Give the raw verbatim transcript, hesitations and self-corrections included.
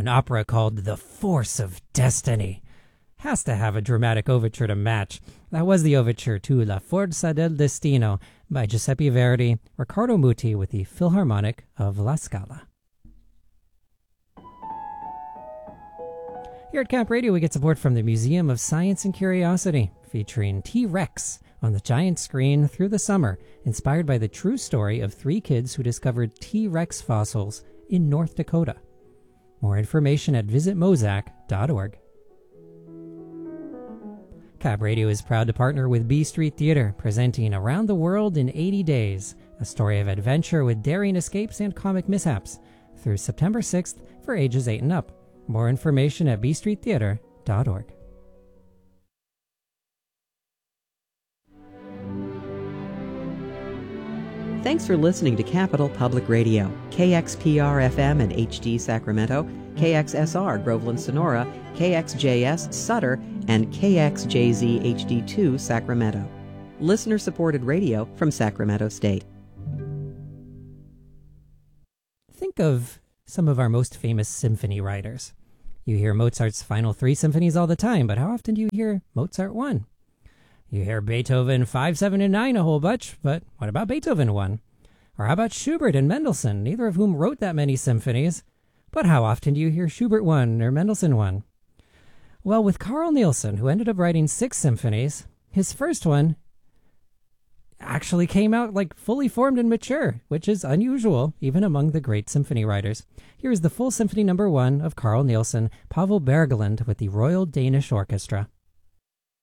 An opera called The Force of Destiny has to have a dramatic overture to match. That was the overture to La Forza del Destino by Giuseppe Verdi, Riccardo Muti with the Philharmonic of La Scala. Here at Camp Radio, we get support from the Museum of Science and Curiosity, featuring T-Rex on the giant screen through the summer, inspired by the true story of three kids who discovered T-Rex fossils in North Dakota. More information at visit mosac dot org. Cap Radio is proud to partner with B Street Theater, presenting Around the World in eighty days, a story of adventure with daring escapes and comic mishaps, through September sixth for ages eight and up. More information at b street theater dot org. Thanks for listening to Capital Public Radio, K X P R F M and H D Sacramento, K X S R Groveland Sonora, K X J S Sutter, and K X J Z H D two Sacramento. Listener-supported radio from Sacramento State. Think of some of our most famous symphony writers. You hear Mozart's final three symphonies all the time, but how often do you hear Mozart one? You hear Beethoven five, seven, and nine a whole bunch, but what about Beethoven one? Or how about Schubert and Mendelssohn, neither of whom wrote that many symphonies, but how often do you hear Schubert one or Mendelssohn one? Well, with Carl Nielsen, who ended up writing six symphonies, his first one actually came out like fully formed and mature, which is unusual even among the great symphony writers. Here is the full symphony number one of Carl Nielsen, Pavel Berglund with the Royal Danish Orchestra.